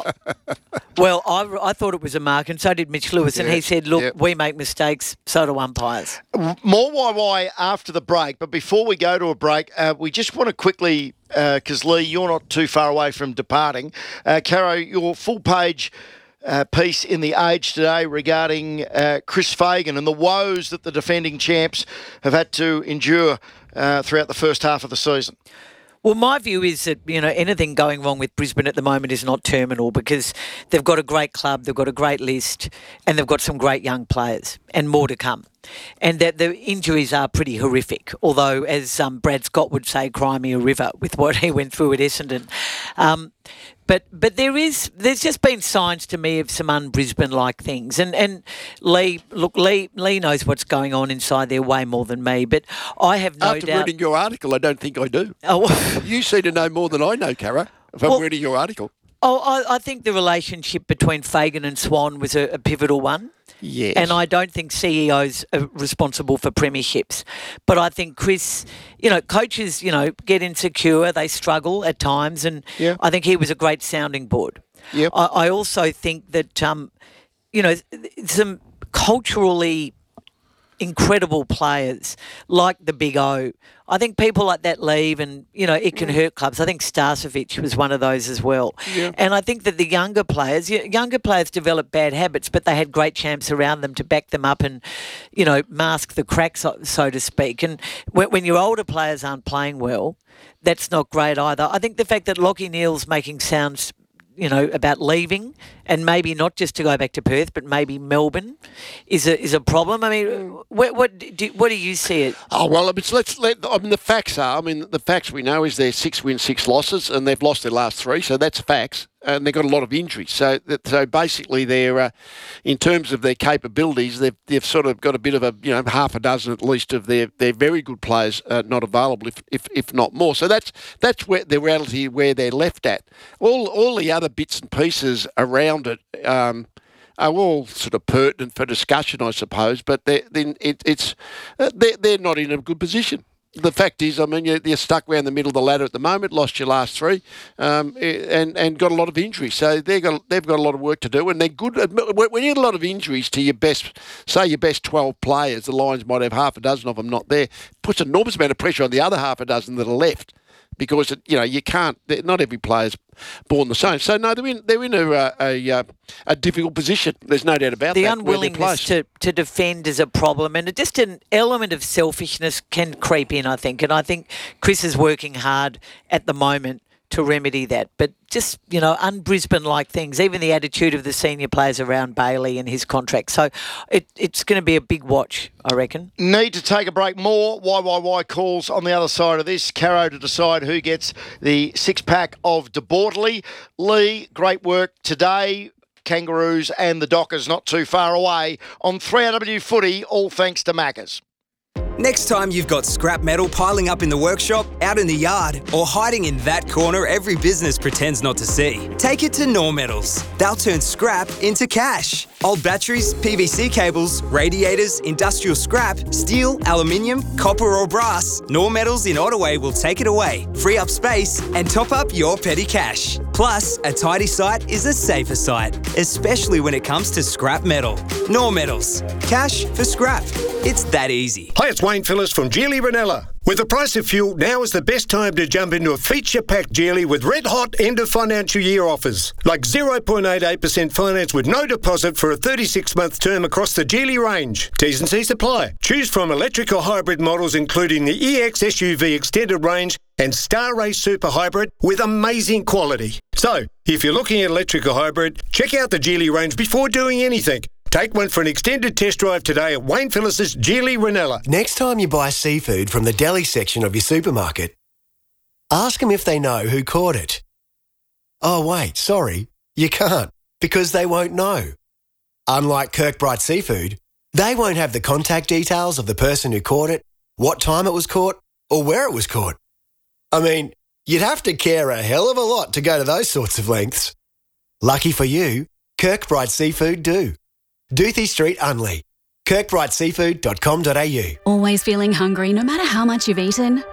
Well, I thought it was a mark, and so did Mitch Lewis, and he said, look, Yeah. we make mistakes, so do umpires. More YY after the break, but before we go to a break, we just want to quickly, because Lee, you're not too far away from departing. Caro, your full page piece in The Age today regarding Chris Fagan and the woes that the defending champs have had to endure throughout the first half of the season. Well, my view is that, anything going wrong with Brisbane at the moment is not terminal because they've got a great club, they've got a great list, and they've got some great young players and more to come. And that the injuries are pretty horrific, although, as Brad Scott would say, cry me a river with what he went through at Essendon. But there's just been signs to me of some un-Brisbane-like things. And Lee knows what's going on inside there way more than me. But I have no doubt... After reading your article, I don't think I do. Oh, You seem to know more than I know, Cara, if I'm reading your article. I think the relationship between Fagan and Swan was a pivotal one. Yes. And I don't think CEOs are responsible for premierships. But I think Chris, coaches, get insecure, they struggle at times, and I think he was a great sounding board. Yep. I also think that, some culturally incredible players like the Big O, I think people like that leave and, it can hurt clubs. I think Starcevic was one of those as well. Yeah. And I think that the younger players develop bad habits, but they had great champs around them to back them up and, mask the cracks, so to speak. And when your older players aren't playing well, that's not great either. I think the fact that Lachie Neale's making sounds about leaving and maybe not just to go back to Perth, but maybe Melbourne is a problem. I mean, what do you see it? Oh, well, the facts are, the facts we know is they're 6 wins, 6 losses, and they've lost their last 3, so that's facts. And they've got a lot of injuries. So basically they're, in terms of their capabilities, they've sort of got a bit of a, half a dozen at least of their very good players not available, if not more. So that's where the reality where they're left at. All the other bits and pieces around it are all sort of pertinent for discussion, I suppose, but they're not in a good position. The fact is, you're stuck around the middle of the ladder at the moment, lost your last 3, and got a lot of injuries. So they've got a lot of work to do, and they're good. When you get a lot of injuries to your best 12 players, the Lions might have half a dozen of them not there, puts an enormous amount of pressure on the other half a dozen that are left. Because you can't. Not every player's born the same. So no, they're in a difficult position. There's no doubt about that. The that. unwillingness to defend is a problem, and just an element of selfishness can creep in, I think. And I think Chris is working hard at the moment to remedy that. But just, un-Brisbane-like things, even the attitude of the senior players around Bailey and his contract. So it's going to be a big watch, I reckon. Need to take a break. More YYY calls on the other side of this. Caro to decide who gets the 6-pack of De Bortoli. Lee, great work today. Kangaroos and the Dockers not too far away on 3RW Footy, all thanks to Maccas. Next time you've got scrap metal piling up in the workshop, out in the yard, or hiding in that corner every business pretends not to see, take it to Nor Metals. They'll turn scrap into cash. Old batteries, PVC cables, radiators, industrial scrap, steel, aluminium, copper or brass, Nor Metals in Ottaway will take it away, free up space and top up your petty cash. Plus, a tidy site is a safer site, especially when it comes to scrap metal. Nor Metals. Cash for scrap. It's that easy. Hi, it's Wayne Phillips from Geely Ranella. With the price of fuel, now is the best time to jump into a feature-packed Geely with red-hot end-of-financial-year offers, like 0.88% finance with no deposit for a 36-month term across the Geely range. T's and C's apply. Choose from electric or hybrid models including the EX SUV Extended Range and Star Race Super Hybrid with amazing quality. So, if you're looking at electric or hybrid, check out the Geely range before doing anything. Take one for an extended test drive today at Wayne Phillips' Geely Ranella. Next time you buy seafood from the deli section of your supermarket, ask them if they know who caught it. Oh, wait, sorry, you can't, because they won't know. Unlike Kirkbride Seafood, they won't have the contact details of the person who caught it, what time it was caught, or where it was caught. I mean, you'd have to care a hell of a lot to go to those sorts of lengths. Lucky for you, Kirkbride Seafood do. Doothie Street, Unley. KirkbrideSeafood.com.au. Always feeling hungry no matter how much you've eaten?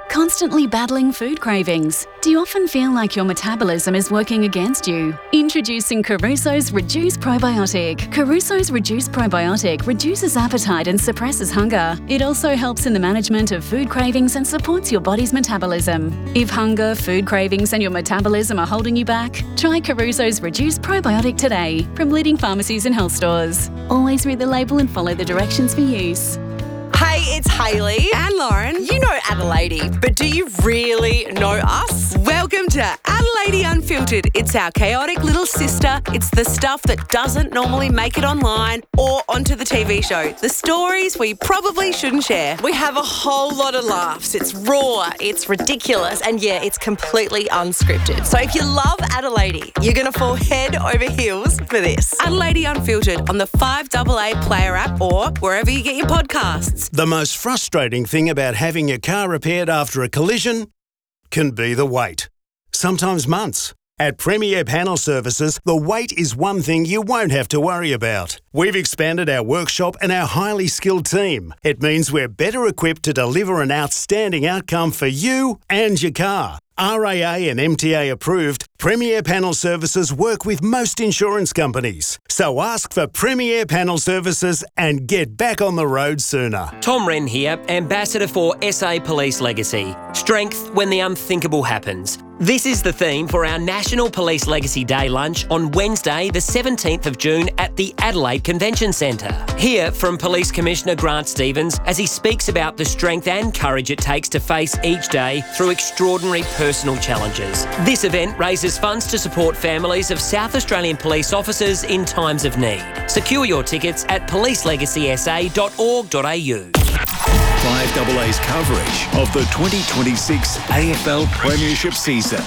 Constantly battling food cravings? Do you often feel like your metabolism is working against you? Introducing Caruso's Reduce Probiotic. Caruso's Reduce Probiotic reduces appetite and suppresses hunger. It also helps in the management of food cravings and supports your body's metabolism. If hunger, food cravings and your metabolism are holding you back, try Caruso's Reduce Probiotic today from leading pharmacies and health stores. Always read the label and follow the directions for use. Hey, it's Hayley and Lauren. You know Adelaide, but do you really know us? Welcome to Adelaide Unfiltered. It's our chaotic little sister. It's the stuff that doesn't normally make it online or onto the TV show. The stories we probably shouldn't share. We have a whole lot of laughs. It's raw, it's ridiculous, and yeah, it's completely unscripted. So if you love Adelaide, you're going to fall head over heels for this. Adelaide Unfiltered on the 5AA Player app or wherever you get your podcasts. The most frustrating thing about having your car repaired after a collision can be the wait. Sometimes months. At Premier Panel Services, the wait is one thing you won't have to worry about. We've expanded our workshop and our highly skilled team. It means we're better equipped to deliver an outstanding outcome for you and your car. RAA and MTA approved, Premier Panel Services work with most insurance companies. So ask for Premier Panel Services and get back on the road sooner. Tom Wren here, Ambassador for SA Police Legacy. Strength when the unthinkable happens. This is the theme for our National Police Legacy Day lunch on Wednesday, the 17th of June at the Adelaide Convention Centre. Hear from Police Commissioner Grant Stevens as he speaks about the strength and courage it takes to face each day through extraordinary personal challenges. This event raises funds to support families of South Australian police officers in times of need. Secure your tickets at policelegacysa.org.au. 5AA's coverage of the 2026 AFL Premiership season.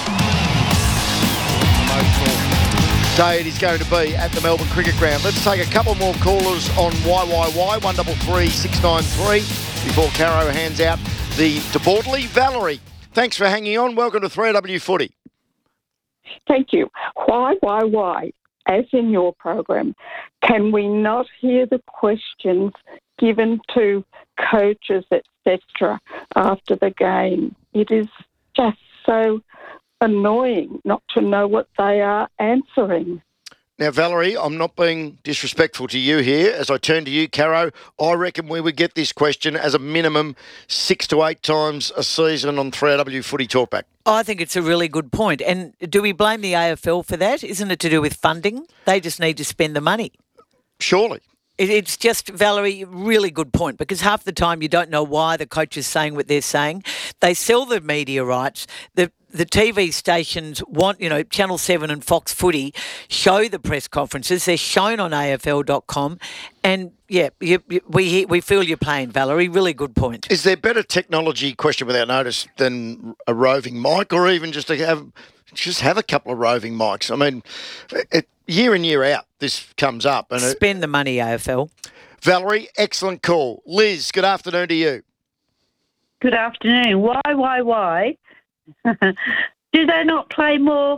Day it is going to be at the Melbourne Cricket Ground. Let's take a couple more callers on YYY, 133 693, before Caro hands out the DeBortley. Valerie, thanks for hanging on. Welcome to 3AW Footy. Thank you. Why, as in your program, can we not hear the questions given to coaches, etc., after the game? It is just so annoying not to know what they are answering. Now, Valerie, I'm not being disrespectful to you here. As I turn to you, Caro, I reckon we would get this question as a minimum 6 to 8 times a season on 3AW Footy Talkback. I think it's a really good point. And do we blame the AFL for that? Isn't it to do with funding? They just need to spend the money. Surely. It's just, Valerie, really good point, because half the time you don't know why the coach is saying what they're saying. They sell the media rights. The TV stations want, Channel 7 and Fox Footy show the press conferences. They're shown on AFL.com. And, yeah, we feel your pain, Valerie. Really good point. Is there better technology, question without notice, than a roving mic, or even just to have a couple of roving mics? I mean, year in, year out, this comes up. And spend the money, AFL. Valerie, excellent call. Liz, good afternoon to you. Good afternoon. Why? Do they not play more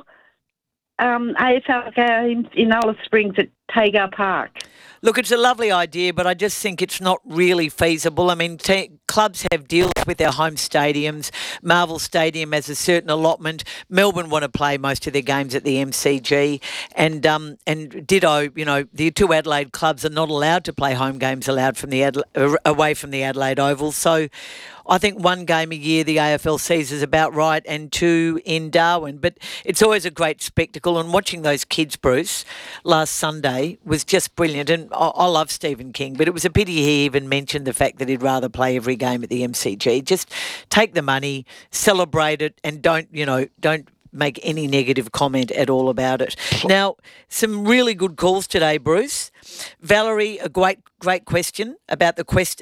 AFL games in Alice Springs at Tagar Park? Look, it's a lovely idea, but I just think it's not really feasible. I mean, clubs have deals with their home stadiums. Marvel Stadium has a certain allotment. Melbourne want to play most of their games at the MCG. And ditto, the two Adelaide clubs are not allowed to play home games away from the Adelaide Oval. So I think one game a year the AFL sees is about right, and two in Darwin. But it's always a great spectacle, and watching those kids, Bruce, last Sunday was just brilliant. And I love Stephen King, but it was a pity he even mentioned the fact that he'd rather play every game at the MCG. Just take the money, celebrate it, and don't make any negative comment at all about it. Now, some really good calls today, Bruce. Valerie, a great question about the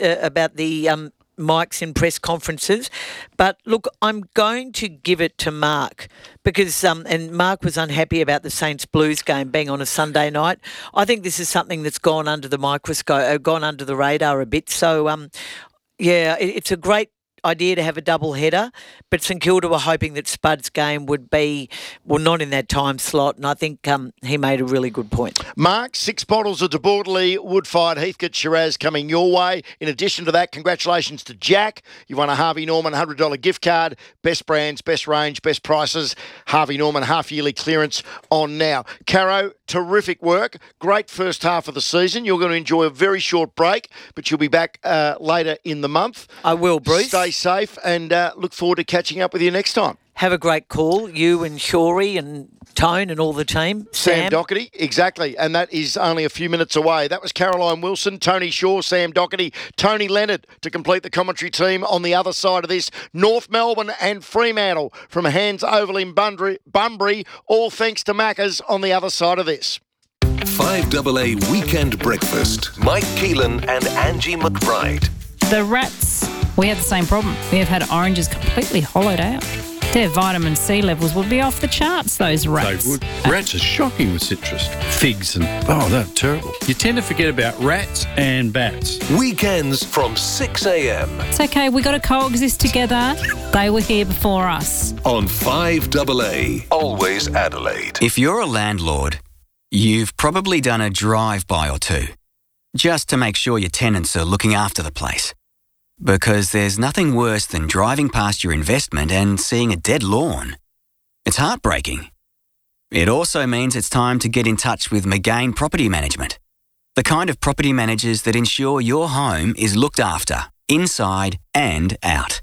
mics in press conferences. But look, I'm going to give it to Mark because, and Mark was unhappy about the Saints Blues game being on a Sunday night. I think this is something that's gone under the microscope, gone under the radar a bit. So, it's a great idea to have a double header, but St Kilda were hoping that Spud's game would be, well, not in that time slot, and I think he made a really good point. Mark, 6 bottles of De Bordeley Wood-Fired Heathcote Shiraz coming your way. In addition to that, congratulations to Jack. You won a Harvey Norman $100 gift card. Best brands, best range, best prices. Harvey Norman half-yearly clearance on now. Caro, terrific work. Great first half of the season. You're going to enjoy a very short break, but you'll be back later in the month. I will, Bruce. Stay safe and look forward to catching up with you next time. Have a great call, you and Shorey and Tone and all the team. Sam Doherty, exactly, and that is only a few minutes away. That was Caroline Wilson, Tony Shaw, Sam Doherty, Tony Leonard to complete the commentary team on the other side of this. North Melbourne and Fremantle from Hands Oval in Bunbury, all thanks to Macca's on the other side of this. 5AA Weekend Breakfast. Mike Keelan and Angie McBride. The rats, we have the same problem. We have had oranges completely hollowed out. Their vitamin C levels would be off the charts, those rats. They would. Rats are shocking with citrus. Figs and, they're terrible. You tend to forget about rats and bats. Weekends from 6 a.m. It's okay, we got to coexist together. They were here before us. On 5AA, always Adelaide. If you're a landlord, you've probably done a drive-by or two, just to make sure your tenants are looking after the place. Because there's nothing worse than driving past your investment and seeing a dead lawn. It's heartbreaking. It also means it's time to get in touch with McGain Property Management, the kind of property managers that ensure your home is looked after, inside and out.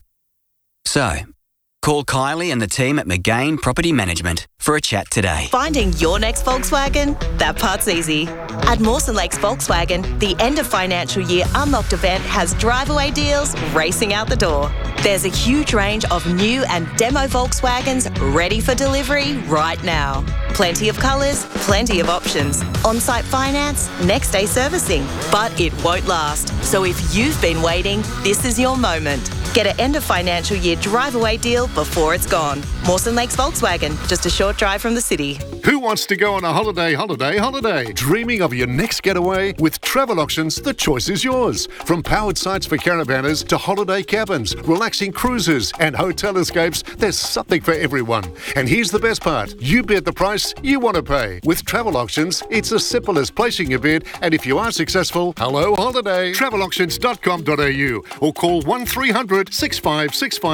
So, call Kylie and the team at McGain Property Management for a chat today. Finding your next Volkswagen? That part's easy. At Mawson Lakes Volkswagen, the end of financial year Unlocked event has drive-away deals racing out the door. There's a huge range of new and demo Volkswagens ready for delivery right now. Plenty of colours, plenty of options. On-site finance, next day servicing. But it won't last. So if you've been waiting, this is your moment. Get an end of financial year drive-away deal before it's gone. Mawson Lakes Volkswagen, just a short drive from the city. Who wants to go on a holiday? Dreaming of your next getaway? With Travel Auctions, the choice is yours. From powered sites for caravanners to holiday cabins, relaxing cruises and hotel escapes, there's something for everyone. And here's the best part. You bid the price you want to pay. With Travel Auctions, it's as simple as placing your bid, and if you are successful, hello holiday. Travelauctions.com.au or call 1300 65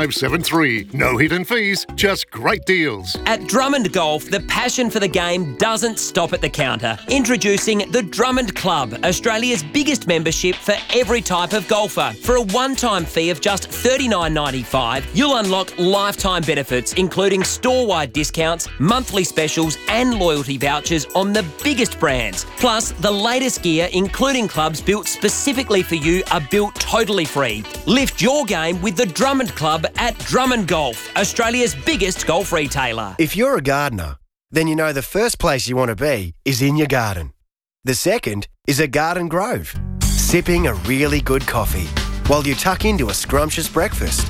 6573. No hidden fees, just great deals. At Drummond Golf, the passion for the game doesn't stop at the counter. Introducing the Drummond Club, Australia's biggest membership for every type of golfer. For a one-time fee of just $39.95, you'll unlock lifetime benefits, including store-wide discounts, monthly specials and loyalty vouchers on the biggest brands. Plus, the latest gear, including clubs built specifically for you, are built totally free. Lift your game with the Drummond Club at Drummond Golf, Australia's biggest golf retailer. If you're a gardener, then you know the first place you want to be is in your garden. The second is a garden grove, sipping a really good coffee while you tuck into a scrumptious breakfast.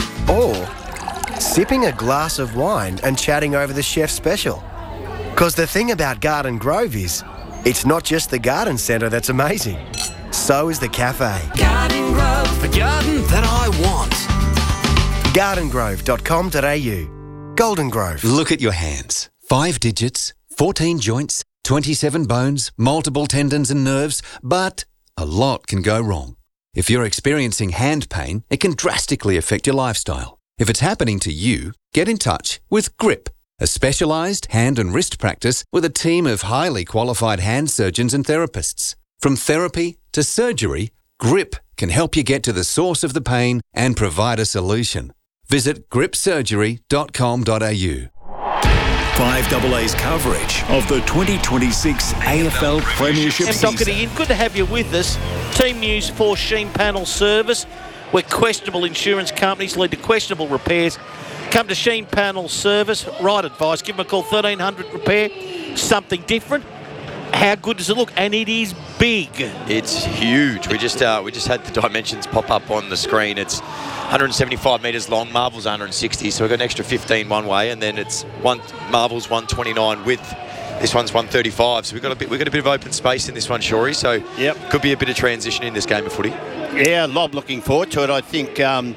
Or sipping a glass of wine and chatting over the chef's special. Because the thing about Garden Grove is, it's not just the garden centre that's amazing. So is the cafe. Garden Grove, the garden that I want. gardengrove.com.au. Golden Grove. Look at your hands. 5 digits, 14 joints, 27 bones, multiple tendons and nerves, but a lot can go wrong. If you're experiencing hand pain, it can drastically affect your lifestyle. If it's happening to you, get in touch with GRIP, a specialised hand and wrist practice with a team of highly qualified hand surgeons and therapists. From therapy to surgery, GRIP can help you get to the source of the pain and provide a solution. Visit gripsurgery.com.au. 5AA's coverage of the 2026 AFL Premiership Sam season. Doherty, good to have you with us. Team news for Sheen Panel Service, where questionable insurance companies lead to questionable repairs. Come to Sheen Panel Service, right advice. Give them a call, 1300 repair. Something different. How good does it look? And it is big. It's huge. We just had the dimensions pop up on the screen. It's 175 metres long. Marvel's 160, so we've got an extra 15 one way, and then it's Marvel's 129 width. This one's 135, so we've got a bit of open space in this one, Shorey. So could be a bit of transition in this game of footy. Yeah, Lob looking forward to it. I think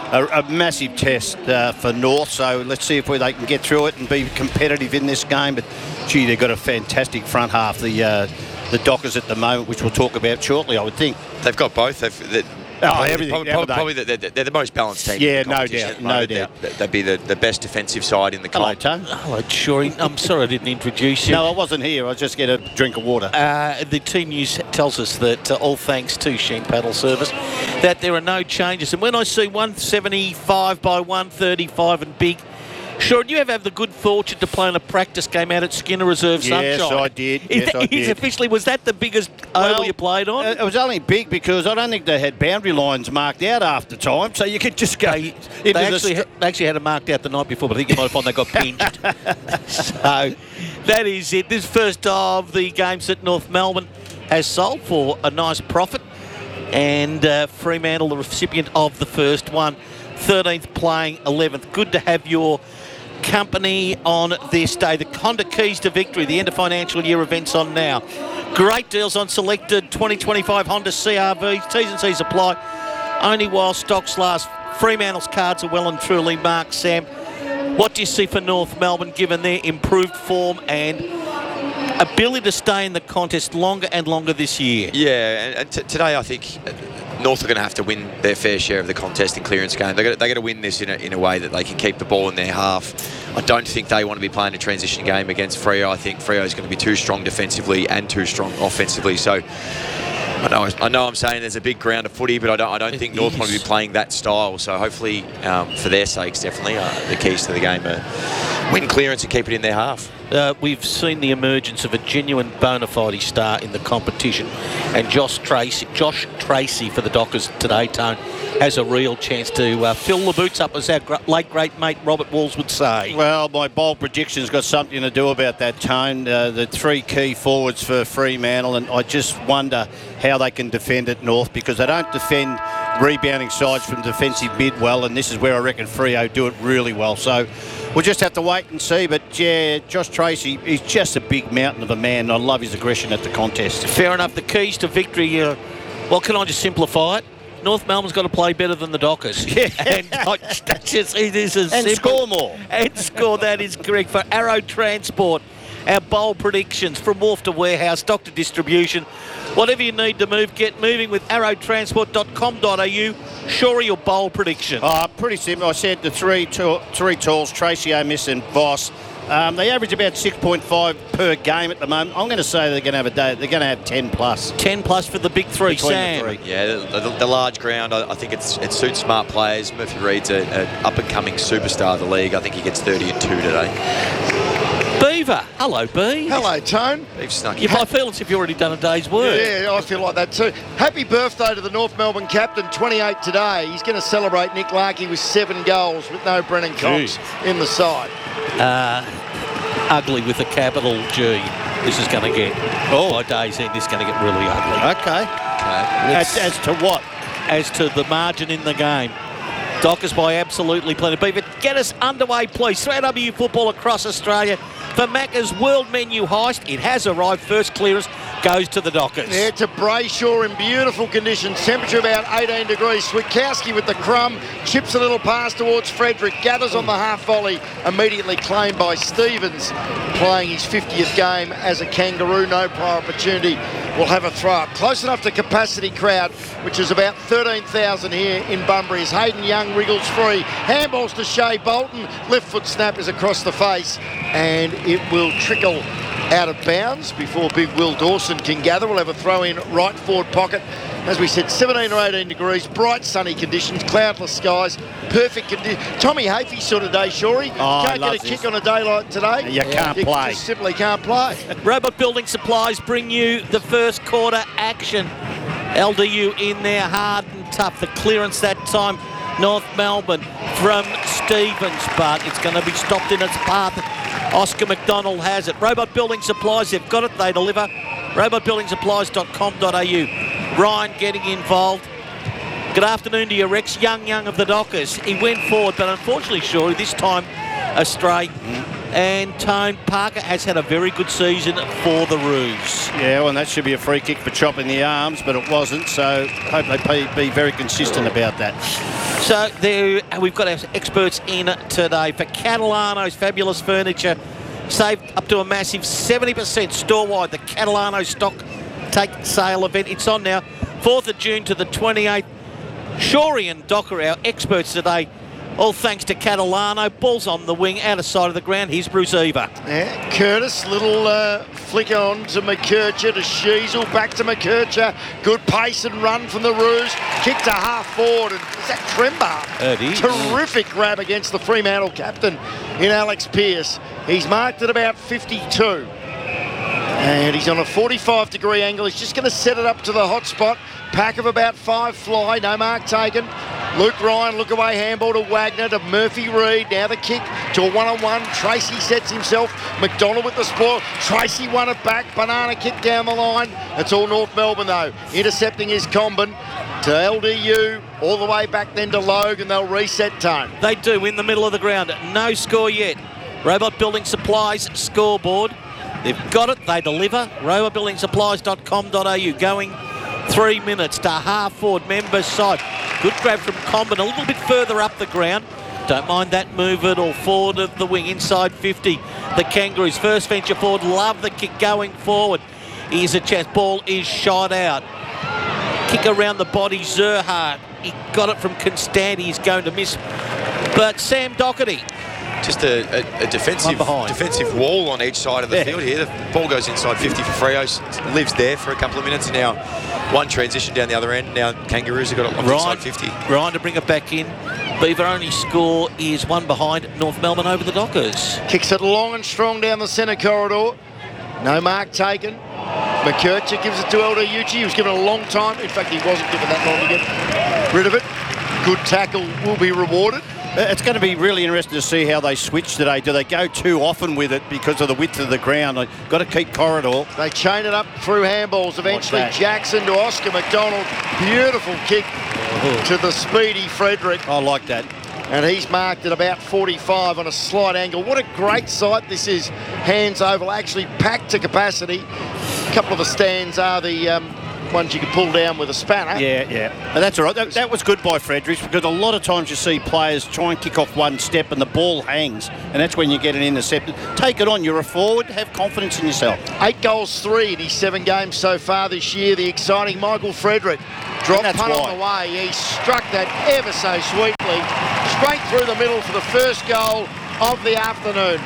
a massive test for North. So let's see if they can get through it and be competitive in this game. But gee, they've got a fantastic front half. The Dockers at the moment, which we'll talk about shortly, I would think. They've got both. Everything. Probably they're the most balanced team. Yeah, in the competition. no doubt. They'd be the best defensive side in the Hello, comp. Tone. Hello, Shorey. I'm sorry I didn't introduce you. No, I wasn't here. I was just get a drink of water. The team news tells us that all thanks to Sheen Paddle Service, that there are no changes. And when I see 175 by 135 and big, sure, you have the good fortune to play in a practice game out at Skinner Reserve Sunshine. Yes, I did. Officially, was that the biggest oval you played on? It was only big because I don't think they had boundary lines marked out after time, so you could just go. They actually had it marked out the night before, but I think you might find they got pinched. So that is it. This first of the games that North Melbourne has sold for a nice profit, and Fremantle, the recipient of the first one, 13th playing 11th. Good to have your company on this day. The Honda Keys to Victory, the end of financial year events on now. Great deals on selected 2025 Honda CRVs. T's and C's apply only while stocks last. Fremantle's cards are well and truly marked. Sam, what do you see for North Melbourne given their improved form and ability to stay in the contest longer and longer this year? Yeah, and today I think North are going to have to win their fair share of the contest in clearance game. They're going to win this in a way that they can keep the ball in their half. I don't think they want to be playing a transition game against Freo. I think Freo is going to be too strong defensively and too strong offensively. So I know I'm saying there's a big ground of footy, but I don't think North want to be playing that style. So hopefully, for their sakes, definitely, the keys to the game are win clearance and keep it in their half. We've seen the emergence of a genuine bona fide star in the competition, and Josh Tracy for the Dockers today, Tone, has a real chance to fill the boots up, as our late great mate Robert Walls would say. Well, my bold prediction's got something to do about that, Tone. The three key forwards for Fremantle, and I just wonder how they can defend at North, because they don't defend rebounding sides from defensive mid well, and this is where I reckon Freo do it really well. So we'll just have to wait and see. But yeah, Josh Tracy, he's just a big mountain of a man. I love his aggression at the contest. Fair enough. The keys to victory, well, can I just simplify it? North Melbourne's got to play better than the Dockers. Yeah. And it is as and simple. Score more. And score, that is correct. For Arrow Transport, our bold predictions from wharf to warehouse, stock to distribution. Whatever you need to move, get moving with arrowtransport.com.au. Sure, your bold prediction. Pretty simple. I said the three tools, Tracy, Omis and Voss. They average about 6.5 per game at the moment. I'm going to say they're going to have a day. They're going to have 10 plus. 10 plus for the big three, between Sam. the three. Yeah, the large ground, I think it suits smart players. Murphy Reed's an up-and-coming superstar of the league. I think he gets 30 and 2 today. Beaver. Hello, Bee. Hello, Tone. Beaver snuck I feel as if you've already done a day's work. Yeah, I feel like that too. Happy birthday to the North Melbourne captain, 28 today. He's going to celebrate Nick Larkey with 7 goals with no Brennan Cox in the side. Ugly with a capital G. This is going to get, by day's end, this is going to get really ugly. Okay. As to what? As to the margin in the game. Dockers by absolutely plenty. Beaver, get us underway, please. 3AW football across Australia. For Macca's World Menu Heist, it has arrived. First clearance goes to the Dockers. Yeah, to Brayshaw in beautiful conditions. Temperature about 18 degrees. Switkowski with the crumb. Chips a little pass towards Frederick. Gathers on the half volley. Immediately claimed by Stevens. Playing his 50th game as a Kangaroo. No prior opportunity. Will have a throw up. Close enough to capacity crowd, which is about 13,000 here in Bunbury. As Hayden Young wriggles free. Handballs to Shea Bolton. Left foot snap is across the face. And it will trickle out of bounds before big Will Dawson can gather. We'll have a throw in right forward pocket. As we said, 17 or 18 degrees, bright sunny conditions, cloudless skies, perfect conditions. Tommy Hafey sort of day, Shorey. Can't get a kick on a day like today. You can't play. You just simply can't play. Robot Building Supplies bring you the first quarter action. LDU in there, hard and tough. The clearance that time, North Melbourne from Stevens, but it's going to be stopped in its path. Oscar McDonald has it. Robot Building Supplies, they've got it, they deliver. robotbuildingsupplies.com.au. Ryan getting involved. Good afternoon to you, Rex. Young of the Dockers. He went forward, but unfortunately, Shorey, this time astray. And Tone Parker has had a very good season for the Roos. Yeah, well, and that should be a free kick for chopping the arms, but it wasn't, so hope they be very consistent about that. So there, we've got our experts in today for Catalano's fabulous furniture. Save up to a massive 70% store-wide. The Catalano stock take sale event. It's on now, 4th of June to the 28th. Shorey and Docker, our experts today. All thanks to Catalano. Ball's on the wing, out of sight of the ground. Here's Bruce Eva. Yeah, Curtis, little flick on to McKercher, to Sheasel, back to McKercher. Good pace and run from the Roos. Kick to half forward. And is that Trembar? It is. Terrific grab against the Fremantle captain in Alex Pearce. He's marked at about 52. And he's on a 45-degree angle. He's just going to set it up to the hot spot. Pack of about 5 fly. No mark taken. Luke Ryan, look away handball to Wagner, to Murphy Reid. Now the kick to a one-on-one. Tracy sets himself. McDonald with the spoil. Tracy won it back. Banana kick down the line. It's all North Melbourne though. Intercepting is Comben to LDU. All the way back then to Logan. They'll reset time. They do in the middle of the ground. No score yet. Robot Building Supplies scoreboard. They've got it. They deliver. robotbuildingsupplies.com.au going 3 minutes to half forward members side. Good grab from Comben, a little bit further up the ground. Don't mind that move at all. Forward of the wing, inside 50. The Kangaroos first venture forward. Love the kick going forward. Here's a chance. Ball is shot out. Kick around the body. Zerhard. He got it from Constanti. He's going to miss. But Sam Doherty. Just a defensive wall on each side of the field here. The ball goes inside 50 for Freo. Lives there for a couple of minutes. And now one transition down the other end. Now Kangaroos have got it inside 50. Ryan to bring it back in. Beaver only score is one behind North Melbourne over the Dockers. Kicks it long and strong down the centre corridor. No mark taken. McKercher gives it to LDU. He was given a long time. In fact, he wasn't given that long to get rid of it. Good tackle will be rewarded. It's going to be really interesting to see how they switch today. Do they go too often with it because of the width of the ground? They've got to keep corridor. They chain it up through handballs. Eventually Jackson to Oscar McDonald. Beautiful kick to the speedy Frederick. I like that. And he's marked at about 45 on a slight angle. What a great sight this is. Hands Oval actually packed to capacity. A couple of the stands are the ones you can pull down with a spanner. Yeah. And that's all right. That was good by Fredericks, because a lot of times you see players try and kick off one step and the ball hangs, and that's when you get an intercept. Take it on. You're a forward. Have confidence in yourself. 8 goals, 3 in his 7 games so far this year. The exciting Michael Frederick. Drop punt on the way. He struck that ever so sweetly. Straight through the middle for the first goal of the afternoon.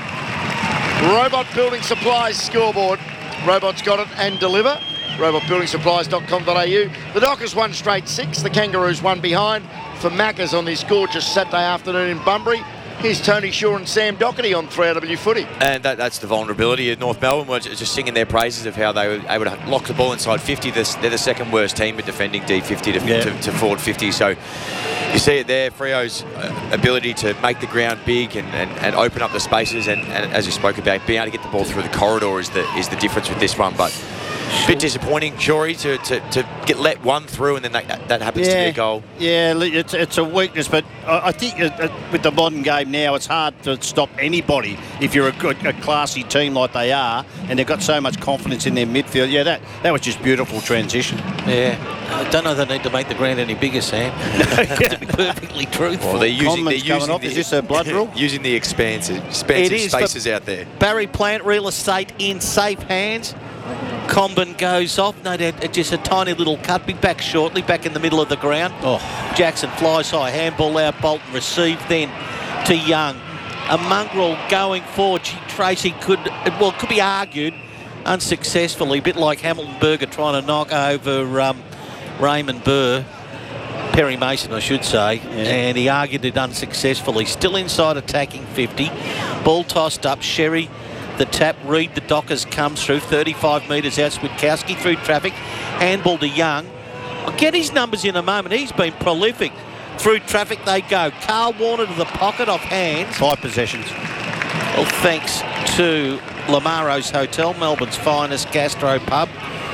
Robot Building Supplies scoreboard. Robots got it and deliver. robotbuildingsupplies.com.au. The Dockers won straight 6. The Kangaroos one behind for Maccas on this gorgeous Saturday afternoon in Bunbury. Here's Tony Shaw and Sam Doherty on 3RW Footy. And that's the vulnerability of North Melbourne. We're just singing their praises of how they were able to lock the ball inside 50. They're the second worst team at defending D50 to forward 50. So you see it there, Freo's ability to make the ground big and open up the spaces. And as you spoke about, being able to get the ball through the corridor is the difference with this one. But a bit disappointing, Jory, to get let one through and then that happens to be a goal. Yeah, it's a weakness, but I think with the modern game now, it's hard to stop anybody if you're a classy team like they are, and they've got so much confidence in their midfield. Yeah, that was just beautiful transition. Yeah, I don't know they need to make the ground any bigger, Sam. To be perfectly truthful. Well, they're using is this a blood rule? Using the expansive spaces out there. Barry Plant Real Estate in safe hands. Comben goes off. No, just a tiny little cut. Be back shortly, back in the middle of the ground. Jackson flies high. Handball out. Bolton received then to Young. A mongrel going forward. Tracy could be argued unsuccessfully. A bit like Hamilton Berger trying to knock over Raymond Burr. Perry Mason, I should say. Yeah. And he argued it unsuccessfully. Still inside attacking 50. Ball tossed up. Sherry. The tap, Reid, the Dockers comes through, 35 metres out, Switkowski through traffic, handball to Young. I'll get his numbers in a moment, he's been prolific. Through traffic they go. Carl Warner to the pocket off hands. 5 possessions. Well, thanks to Lamaro's Hotel, Melbourne's finest gastro pub,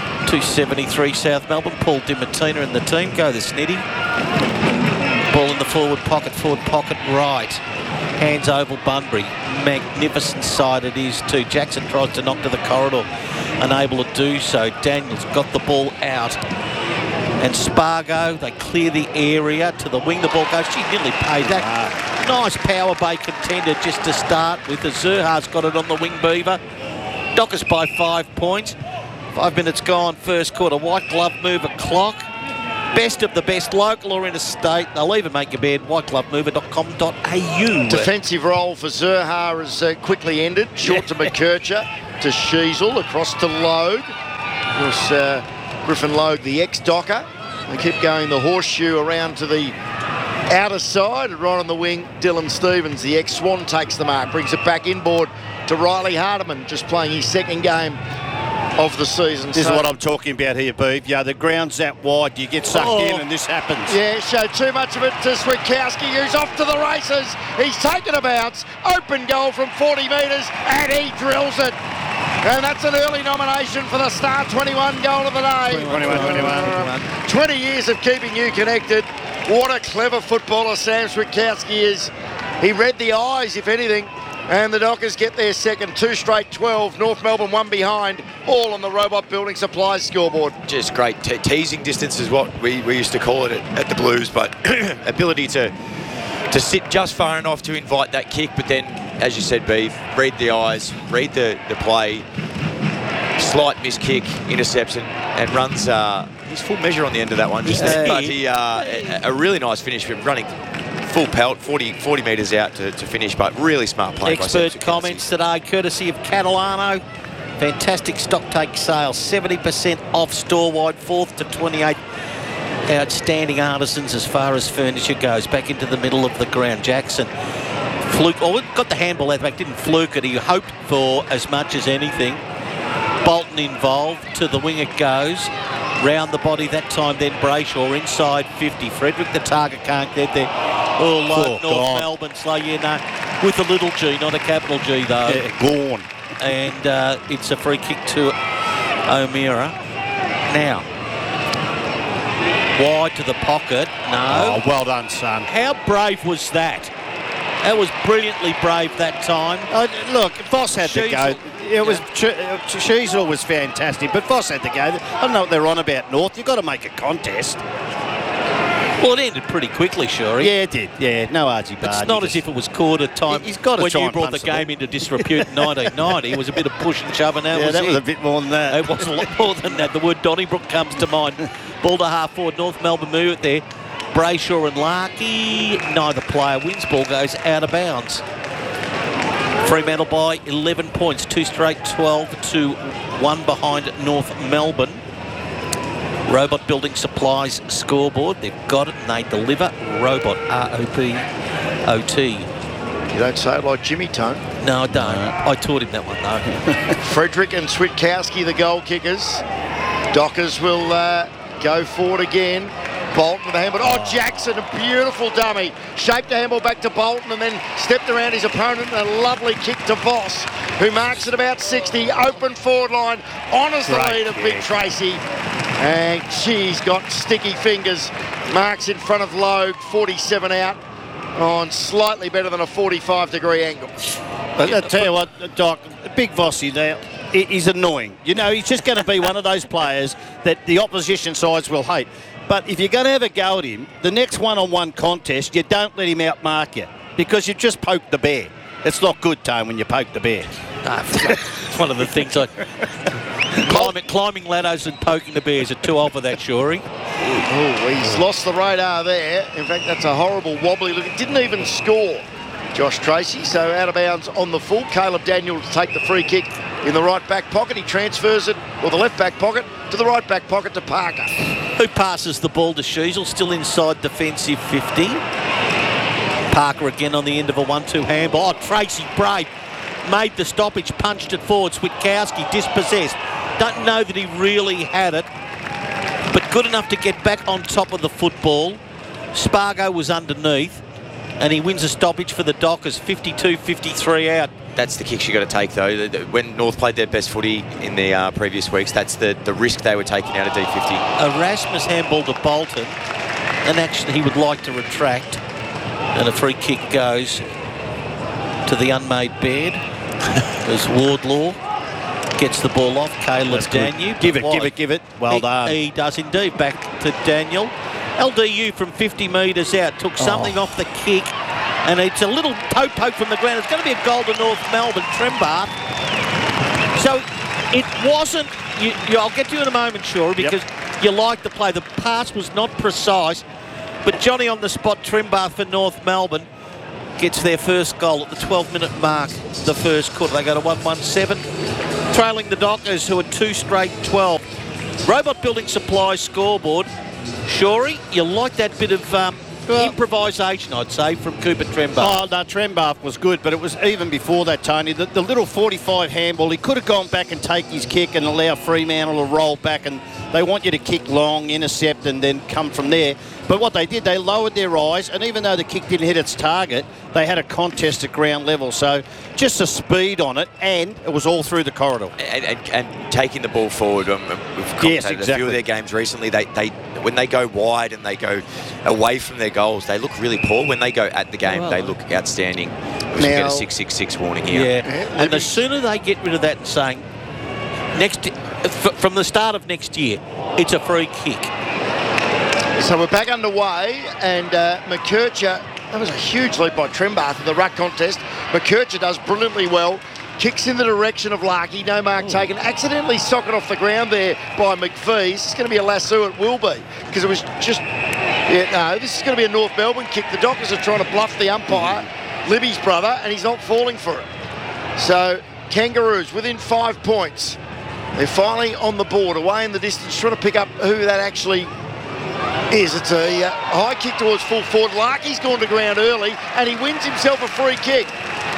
273 South Melbourne. Paul DiMartina and the team go the Snitty. Ball in the forward pocket right. Hands Oval Bunbury. Magnificent side it is too. Jackson tries to knock to the corridor. Unable to do so. Daniels got the ball out. And Spargo, they clear the area to the wing. The ball goes. She nearly paid that. Nice power bay contender just to start with. The Zurha's got it on the wing, Beaver. Dockers by 5 points. 5 minutes gone, first quarter. White glove move clock. Best of the best, local or interstate. They'll even make your bed. whiteglovemover.com.au. Defensive role for Zurha has quickly ended. Short to McKercher, to Sheasel, across to Logue. Of course, Griffin Logue, the ex-Docker. They keep going the horseshoe around to the outer side. Right on the wing, Dylan Stevens, the ex-Swan, takes the mark. Brings it back inboard to Riley Hardiman, just playing his second game of the season. This is what I'm talking about here, Beef. Yeah, the ground's that wide, you get sucked in and this happens. Yeah, showed too much of it to Switkowski, who's off to the races. He's taken a bounce, open goal from 40 metres, and he drills it. And that's an early nomination for the Star 21 goal of the day. 21. 20 years of keeping you connected. What a clever footballer Sam Switkowski is. He read the eyes, if anything. And the Dockers get their second, 2 straight 12. North Melbourne 1 behind, all on the Robot Building Supplies scoreboard. Just great teasing distance is what we used to call it at the Blues, but ability to sit just far enough to invite that kick, but then, as you said, Beef, read the eyes, read the play, slight miss kick, intercepts and runs his full measure on the end of that one. But he a really nice finish, running full pelt, 40 metres out to finish, but really smart play. Expert comments today, courtesy of Catalano. Fantastic stock take sale, 70% off store-wide, 4th to 28th. Outstanding artisans as far as furniture goes. Back into the middle of the ground. Jackson got the handball out the back, didn't fluke it. He hoped for as much as anything. Bolton involved, to the wing it goes. Round the body that time, then Brayshaw inside 50. Frederick the target can't get there. Oh, low, North Melbourne slow, with a little G, not a capital G though. Yeah, gone. And it's a free kick to O'Meara. Now, wide to the pocket. No. Oh, well done, son. How brave was that? That was brilliantly brave that time. Look, Voss had to go. It was Sheasel was fantastic, but Voss had to go. I don't know what they're on about, North. You've got to make a contest. Well, it ended pretty quickly, sure. Yeah, it did. Yeah, no argy-bargy. It's not as if it was quarter time. He's got to when try you and brought the game into disrepute in 1990. It was a bit of push and shove, and that was a bit more than that. It was a lot more than that. The word Donnybrook comes to mind. Ball to half forward. North Melbourne move it there. Brayshaw and Larkey. Neither player wins. Ball goes out of bounds. Fremantle by 11 points. 2 straight 12 to 1 behind North Melbourne. Robot Building Supplies scoreboard. They've got it and they deliver. Robot, R-O-B-O-T. You don't say it like Jimmy Tone. No, I don't. I taught him that one, though. Frederick and Switkowski, the goal kickers. Dockers will go forward again. Bolton with the handball. Oh, Jackson, a beautiful dummy. Shaped the handball back to Bolton and then stepped around his opponent and a lovely kick to Voss, who marks at about 60. Open forward line. Honours the lead of Big Tracy. And she's got sticky fingers. Marks in front of Logue, 47 out on slightly better than a 45-degree angle. I'll tell you what, Doc, Big Vossy there, he's annoying. You know, he's just going to be one of those players that the opposition sides will hate. But if you're going to have a go at him, the next one-on-one contest, you don't let him outmark you because you've just poked the bear. It's not good, Tone, when you poke the bear. It's one of the things climbing ladders and poking the bears are too old for that, Shorey. Oh, he's lost the radar there. In fact, that's a horrible wobbly look. It didn't even score, Josh Tracy. So out of bounds on the full. Caleb Daniel to take the free kick in the right back pocket. He transfers it, or the left back pocket, to the right back pocket to Parker. Who passes the ball to Sheasel, still inside defensive 50. Parker again on the end of a 1-2 handball. Oh, Tracy brave. Made the stoppage, punched it forward. Switkowski dispossessed. Don't know that he really had it, but good enough to get back on top of the football. Spargo was underneath, and he wins a stoppage for the Dockers, 52-53 out. That's the kicks you got to take, though. When North played their best footy in the previous weeks, that's the risk they were taking out of D50. Erasmus handball to Bolton, an action he would like to retract, and a free kick goes to the unmade bed as Wardlaw gets the ball off. Caleb Daniel. Give it. Well done. He does indeed. Back to Daniel. LDU from 50 metres out took something off the kick, and it's a little toe poke from the ground. It's going to be a goal to North Melbourne, Trembath. So it wasn't, I'll get to you in a moment, Shaw, because you like the play. The pass was not precise, but Johnny on the spot, Trembath for North Melbourne, gets their first goal at the 12-minute mark, the first quarter. They go to 1-1-7, trailing the Dockers, who are 2 straight 12. Robot Building Supplies scoreboard. Shorey, you like that bit of improvisation, I'd say, from Cooper Trembath. Oh, no, Trembath was good, but it was even before that, Tony. The little 45 handball, he could have gone back and take his kick and allow Fremantle to roll back, and they want you to kick long, intercept, and then come from there. But what they did, they lowered their eyes, and even though the kick didn't hit its target, they had a contest at ground level. So just the speed on it, and it was all through the corridor. And taking the ball forward. We've commentated a few of their games recently. They when they go wide and they go away from their goals, they look really poor. When they go at the game, they look outstanding. We should get a 666 warning here. Yeah, and the sooner they get rid of that and saying, from the start of next year, it's a free kick. So we're back underway, and McKercher, that was a huge leap by Trembath in the ruck contest. McKercher does brilliantly well, kicks in the direction of Larkey, no mark taken, accidentally socket off the ground there by McPhee. It's going to be a lasso, it will be, because it was just, this is going to be a North Melbourne kick. The Dockers are trying to bluff the umpire, Libby's brother, and he's not falling for it. So Kangaroos within 5 points. They're finally on the board, away in the distance, trying to pick up who that actually is. It's a high kick towards full forward. Larkey's gone to ground early, and he wins himself a free kick.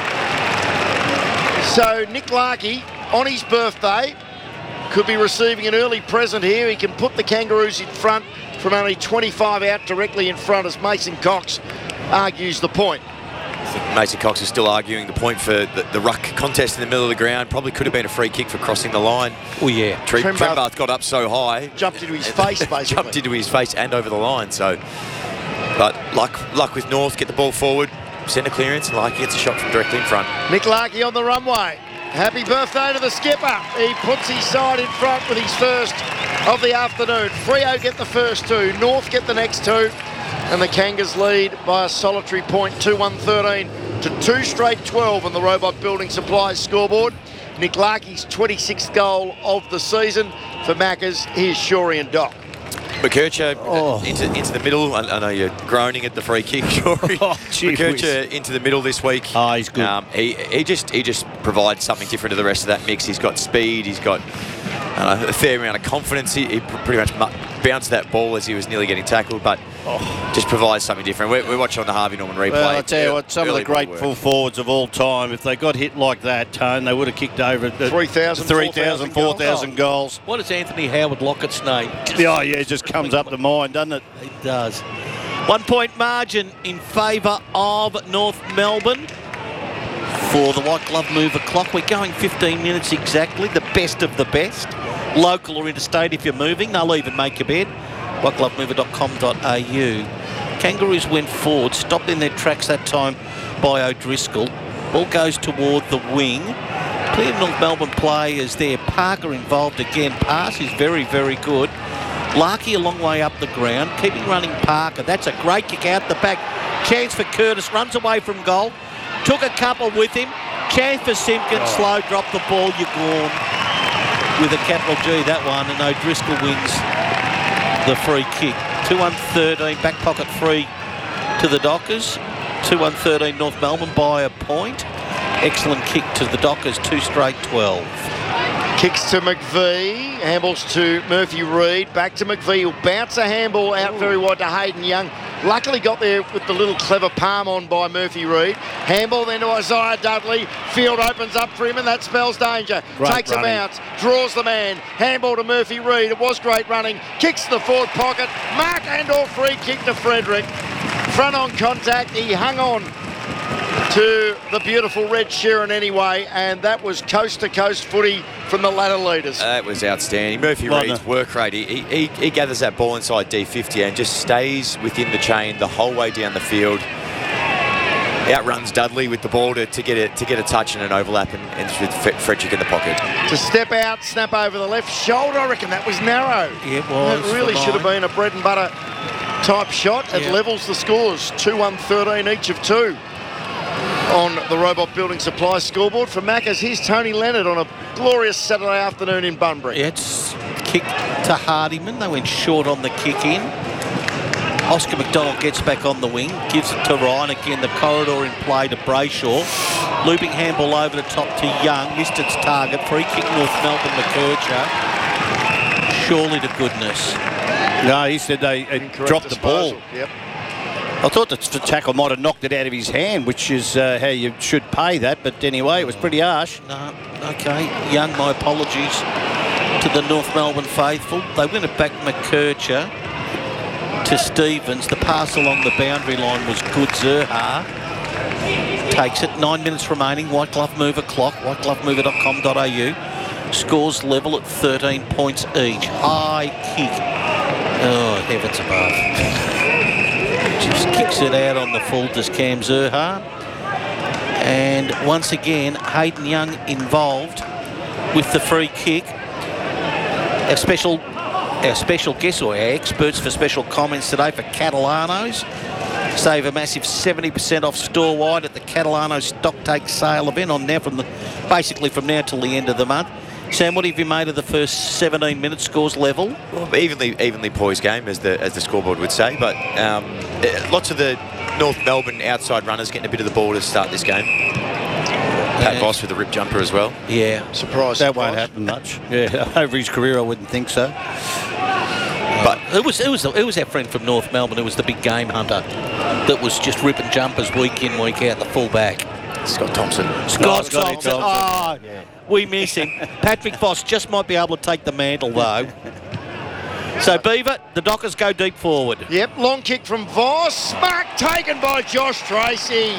So Nick Larkey, on his birthday, could be receiving an early present here. He can put the Kangaroos in front from only 25 out, directly in front, as Mason Cox argues the point. I think Mason Cox is still arguing the point for the ruck contest in the middle of the ground. Probably could have been a free kick for crossing the line. Oh, yeah. Trembath got up so high. Jumped into his face, basically. Jumped into his face and over the line. So, but luck with North, get the ball forward, centre clearance, and Larkey gets a shot from directly in front. Nick Larkey on the runway. Happy birthday to the skipper. He puts his side in front with his first of the afternoon. Freo get the first 2. North get the next 2. And the Kangas lead by a solitary point, 2-1-13 to 2 straight 12 on the Robot Building Supplies scoreboard. Nick Larkey's 26th goal of the season. For Maccas, here's Shorey and Doc. McKercher into the middle. I know you're groaning at the free kick, Shorey. McKercher into the middle this week. Oh, he's good. He just provides something different to the rest of that mix. He's got speed. He's got a fair amount of confidence. He pretty much bounced that ball as he was nearly getting tackled, but just provides something different. We're watching on the Harvey Norman replay. Well, I tell you what, some of the great full forwards of all time, if they got hit like that, Tone, they would have kicked over 3,000, 4,000 goals. What is Anthony Howard Lockett's name? Oh, yeah, it just comes up to mind, doesn't it? It does. 1 point margin in favour of North Melbourne for the White Glove Mover clock. We're going 15 minutes exactly, the best of the best. Local or interstate if you're moving, they'll even make your bed. whiteglovemover.com.au. Kangaroos went forward, stopped in their tracks that time by O'Driscoll. Ball goes toward the wing. Clear North Melbourne players there. Parker involved again. Pass is very, very good. Larkey a long way up the ground, keeping running Parker. That's a great kick out the back. Chance for Curtis, runs away from goal. Took a couple with him. Chance for Simpkins, slow drop the ball, you're gone. With a capital G, that one, and O'Driscoll wins the free kick. 2-1-13, back pocket free to the Dockers. 2-1-13 North Melbourne by a point. Excellent kick to the Dockers, 2 straight 12. Kicks to McVee, handballs to Murphy Reid, back to McVee, he'll bounce a handball out very wide to Hayden Young. Luckily got there with the little clever palm on by Murphy Reid. Handball then to Isaiah Dudley. Field opens up for him and that spells danger. Takes a bounce, draws the man. Handball to Murphy Reid. It was great running. Kicks to the forward pocket. Mark and/or free kick to Frederick. Front on contact. He hung on to the beautiful Red Sheeran anyway, and that was coast-to-coast footy from the ladder leaders. That was outstanding. Murphy Reid's work rate, he gathers that ball inside D50 and just stays within the chain the whole way down the field. outruns Dudley with the ball to get a touch and an overlap and with Frederick in the pocket. To step out, snap over the left shoulder. I reckon that was narrow. Yeah, it was. It really should have been a bread and butter type shot. It levels the scores. 2-1-13 each of two on the Robot Building Supply scoreboard. For Maccas, here's Tony Leonard on a glorious Saturday afternoon in Bunbury. It's kick to Hardiman. They went short on the kick in. Oscar McDonald gets back on the wing, gives it to Ryan. Again, the corridor in play to Brayshaw. Looping handball over the top to Young. Missed its target. Free kick North Melbourne, McKercher. Surely to goodness. No, he said they dropped disposal. the ball. Yep. I thought the tackle might have knocked it out of his hand, which is how you should pay that. But anyway, it was pretty harsh. No, okay. Young, my apologies to the North Melbourne faithful. They win it back McKercher to Stevens. The pass along the boundary line was good. Zerha takes it. 9 minutes remaining. White Glove Mover clock. whiteglovemover.com.au. Scores level at 13 points each. High kick. Oh, heavens above. Just kicks it out on the full to Cam Zerha. And once again, Hayden Young involved with the free kick. Our special guests, or our experts for special comments today for Catalanos. Save a massive 70% off store-wide at the Catalano stock take sale event on now basically from now till the end of the month. Sam, what have you made of the first 17 minutes? Scores level? Well, evenly poised game, as the scoreboard would say. But lots of the North Melbourne outside runners getting a bit of the ball to start this game. Pat Voss with a rip jumper as well. Yeah, surprise. That won't happen much. Yeah, over his career, I wouldn't think so. But it was our friend from North Melbourne who was the big game hunter that was just ripping jumpers week in, week out, the full-back. Scott Thompson. Scott Thompson. Oh, yeah. We miss him. Patrick Voss just might be able to take the mantle, though. So, Beaver, the Dockers go deep forward. Yep, long kick from Voss. Mark taken by Josh Tracy.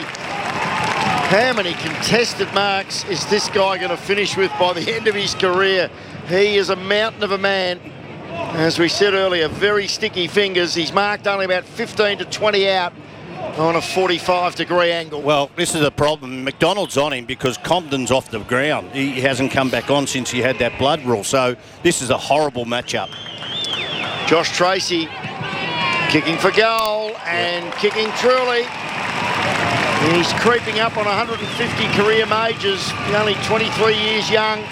How many contested marks is this guy going to finish with by the end of his career? He is a mountain of a man. As we said earlier, very sticky fingers. He's marked only about 15 to 20 out on a 45-degree angle. Well, this is a problem. McDonald's on him because Compton's off the ground. He hasn't come back on since he had that blood rule. So this is a horrible matchup. Josh Tracy kicking for goal and kicking truly. He's creeping up on 150 career majors. He's only 23 years young.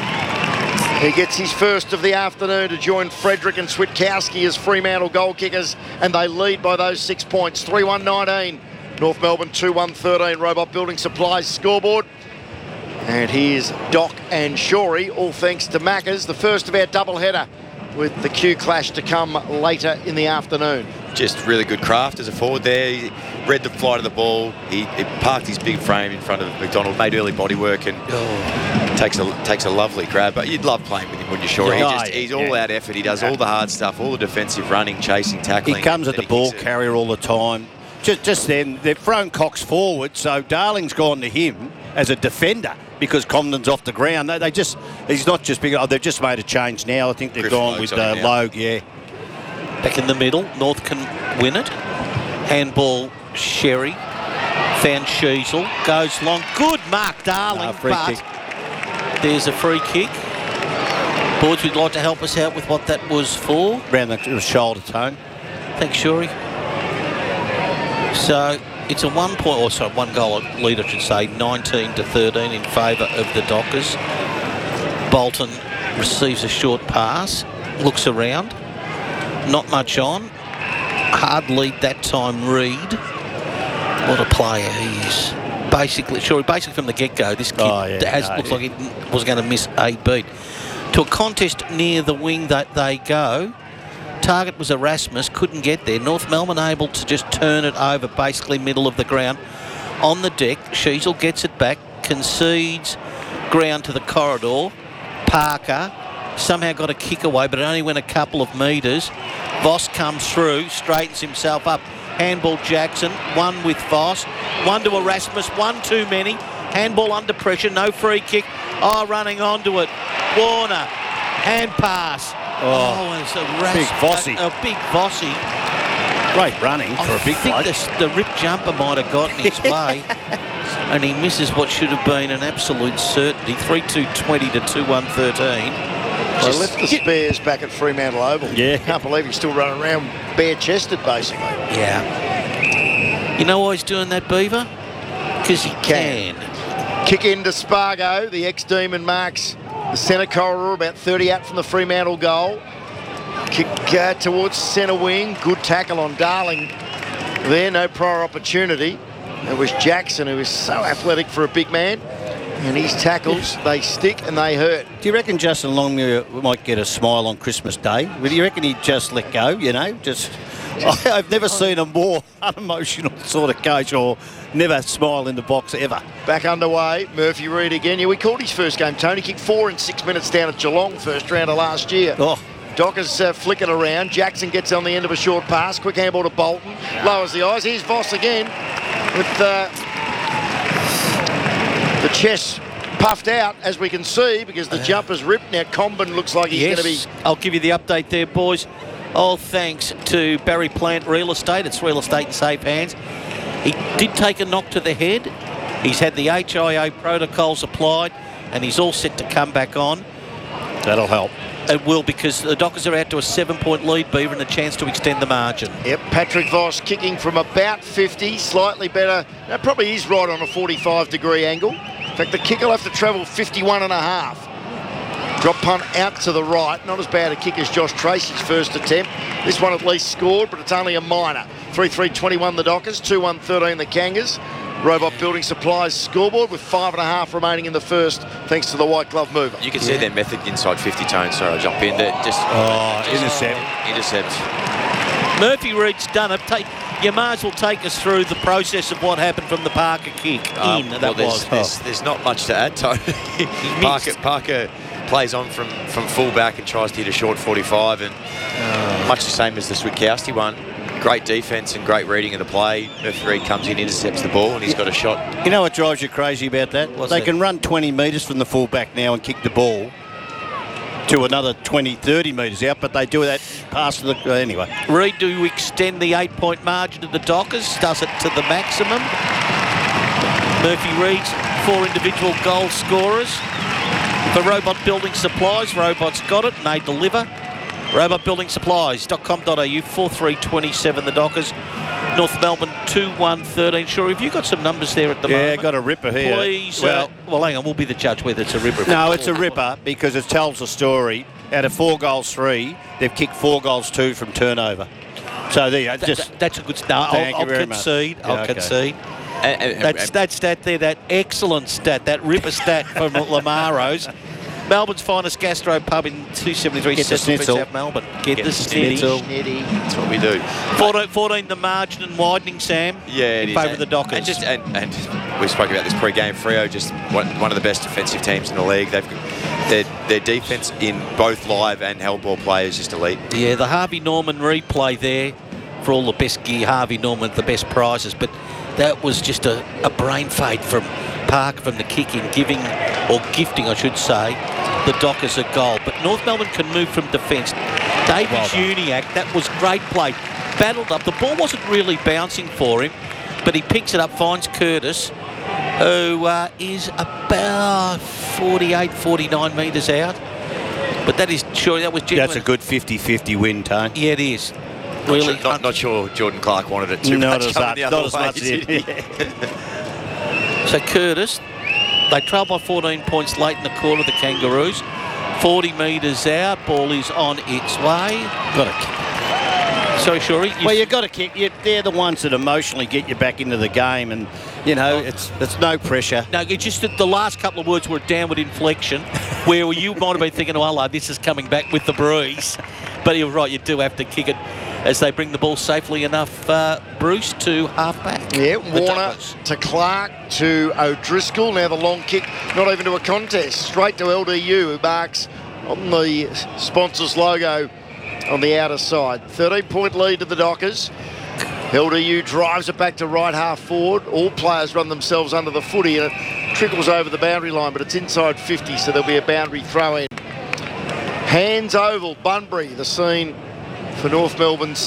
He gets his first of the afternoon to join Frederick and Switkowski as Fremantle goal kickers, and they lead by those 6 points. 3-1-19. North Melbourne 2-1-13. Robot Building Supplies scoreboard. And here's Doc and Shorey, all thanks to Maccas, the first of our doubleheader, with the Q clash to come later in the afternoon. Just really good craft as a forward there. He read the flight of the ball. He parked his big frame in front of McDonald, made early body work, and takes a lovely grab. But you'd love playing with him, wouldn't you, sure? He's all-out effort. He does all the hard stuff, all the defensive running, chasing, tackling. He comes at the ball carrier all the time. Just then, they've thrown Cox forward, so Darling's gone to him as a defender because Comden's off the ground. He's not just big. They've just made a change now. I think they've gone with Logue, yeah. Back in the middle, North can win it. Handball, Sherry. Van Schiesel goes long. Good mark, Darling. But there's a free kick. Boards, would like to help us out with what that was for. Around the shoulder tone. Thanks, Shuri. So it's a 1 goal lead, I should say, 19-13 in favour of the Dockers. Bolton receives a short pass, looks around, not much on. Hard lead that time, Reed. What a player he is. Basically from the get-go, this kid looks like he was going to miss a beat. To a contest near the wing that they go. Target was Erasmus, couldn't get there. North Melbourne able to just turn it over, basically middle of the ground. On the deck, Schiesel gets it back, concedes ground to the corridor. Parker somehow got a kick away, but it only went a couple of metres. Voss comes through, straightens himself up. Handball Jackson, one with Voss, one to Erasmus, one too many. Handball under pressure, no free kick. Running onto it. Warner, hand pass. It's a big Vossi. A big Vossi. Great running for a big I bloke. think the rip jumper might have gotten his way, and he misses what should have been an absolute certainty. 3-2-20 to 2-1-13. They left the spares back at Fremantle Oval. Yeah. Can't believe he's still running around bare-chested, basically. Yeah. You know why he's doing that, Beaver? Because he can. Kick into Spargo. The ex-Demon marks the centre corridor, about 30 out from the Fremantle goal. Kick towards centre wing. Good tackle on Darling there. No prior opportunity. It was Jackson, who is so athletic for a big man. And his tackles, they stick and they hurt. Do you reckon Justin Longmuir might get a smile on Christmas Day? Do you reckon he'd just let go, you know? I've never seen a more unemotional sort of coach, or never smile in the box ever. Back underway, Murphy Reid again. Yeah, we called his first game, Tony. Kicked 4 in 6 minutes down at Geelong, first round of last year. Oh. Dockers flick it around. Jackson gets on the end of a short pass. Quick handball to Bolton. Lowers the eyes. Here's Voss again with the chest puffed out, as we can see, because the jumper's ripped. Now Comben looks like he's going to be... I'll give you the update there, boys. All thanks to Barry Plant Real Estate. It's real estate in safe hands. He did take a knock to the head. He's had the HIA protocols applied, and he's all set to come back on. That'll help. It will, because the Dockers are out to a 7-point lead, Beaver, and a chance to extend the margin. Yep, Patrick Voss kicking from about 50, slightly better. That probably is right on a 45-degree angle. In fact, the kick will have to travel 51.5. Drop punt out to the right. Not as bad a kick as Josh Tracy's first attempt. This one at least scored, but it's only a minor. 3-3-21 the Dockers, 2-1-13 the Kangas. Robot Building Supplies scoreboard with 5.5 remaining in the first, thanks to the white glove mover. You can see their method inside 50 tone. Sorry, I'll jump in. Intercept. Murphy Reid's done it. You might as well take us through the process of what happened from the Parker kick. There's not much to add, Tony. Parker plays on from fullback and tries to hit a short 45, and much the same as the Switkowski one. Great defence and great reading of the play. Murphy Reid comes in, intercepts the ball, and he's got a shot. You know what drives you crazy about that? They can run 20 metres from the fullback now and kick the ball to another 20, 30 metres out, but they do that pass to the... anyway. Reid to extend the 8-point margin to the Dockers, does it to the maximum. Murphy Reid's 4 individual goal scorers. For Robot Building Supplies, Robot's got it and they deliver. RobotBuildingSupplies.com.au, 4-3-27 the Dockers. North Melbourne 2-1-13. Sure, have you got some numbers there at the moment? Yeah, got a ripper here. Please. Well, hang on, we'll be the judge whether it's a ripper. No, it's a ripper because it tells the story. Out of 4 goals 3, they've kicked 4 goals 2 from turnover. So there you go. That's a good start. I'll concede. I'll concede. That stat there, that excellent stat, that ripper stat from Lamaros. Melbourne's finest gastro pub in 273 Get the schnitzel. South Melbourne. Get the schnitzel. That's what we do. 14 the margin and widening, Sam. Yeah, in favour of the Dockers. And we spoke about this pre-game. Freo just one of the best defensive teams in the league. Their defence in both live and held ball play is just elite. Yeah, the Harvey Norman replay there for all the best gear. Harvey Norman, the best prizes, but that was just a brain fade from Park from the kicking, gifting, I should say, the Dockers a goal. But North Melbourne can move from defence. Davies Uniac, that was great play. Battled up. The ball wasn't really bouncing for him, but he picks it up, finds Curtis, who is about 48, 49 metres out. But that was genuine. That's a good 50-50 win, Tone. Yeah, it is. Really, not sure Jordan Clark wanted it too much. Not as much. So Curtis, they trail by 14 points late in the quarter, the Kangaroos. 40 metres out, ball is on its way. Got to kick. Sorry, Shorey. You've got to kick. They're the ones that emotionally get you back into the game, and it's no pressure. No, it's just that the last couple of words were a downward inflection, where you might have been thinking, "Oh, this is coming back with the breeze." But you're right, you do have to kick it as they bring the ball safely enough, Bruce, to half-back. Yeah, Warner to Clark to O'Driscoll. Now the long kick, not even to a contest, straight to LDU, who marks on the sponsor's logo on the outer side. 13-point lead to the Dockers. LDU drives it back to right half forward. All players run themselves under the footy and it trickles over the boundary line, but it's inside 50, so there'll be a boundary throw in. Hands oval, Bunbury, the scene for North Melbourne's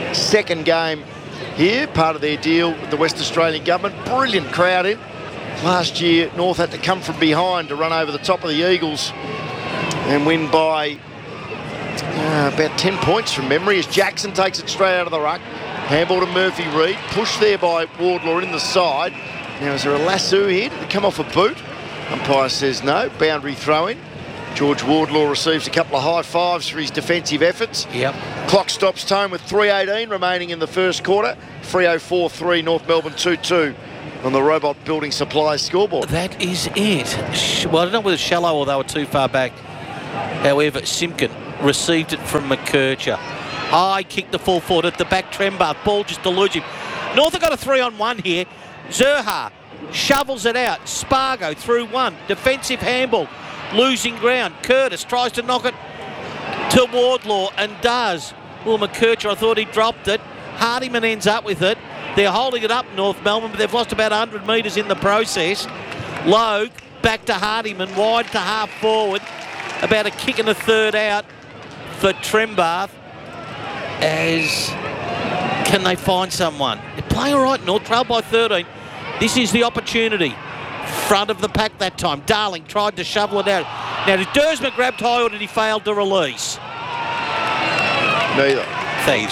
second game here, part of their deal with the West Australian government. Brilliant crowd in. Last year, North had to come from behind to run over the top of the Eagles and win by about 10 points from memory, as Jackson takes it straight out of the ruck. Handball to Murphy-Reid, pushed there by Wardlaw in the side. Now, is there a lasso here? Did it come off a boot? Umpire says no. Boundary throw-in. George Wardlaw receives a couple of high fives for his defensive efforts. Yep. Clock stops time with 3:18 remaining in the first quarter. 3:04.3, North Melbourne 2-2 on the Robot Building Supplies scoreboard. That is it. Well, I don't know whether it's shallow or they were too far back. However, Simpkin received it from McKercher. High kick the full forward at the back. Trembath, ball just eludes him. North have got a 3-on-1 here. Zerha shovels it out. Spargo through one. Defensive handball. Losing ground. Curtis tries to knock it to Wardlaw and does. Well, McKercher, I thought he dropped it. Hardiman ends up with it. They're holding it up, North Melbourne, but they've lost about 100 metres in the process. Logue back to Hardiman, wide to half forward. About a kick and a third out for Trembath. As can they find someone? They're playing all right, North, trail by 13. This is the opportunity. Front of the pack that time. Darling tried to shovel it out. Now, did Dersma grab high or did he fail to release? Neither. Thanks.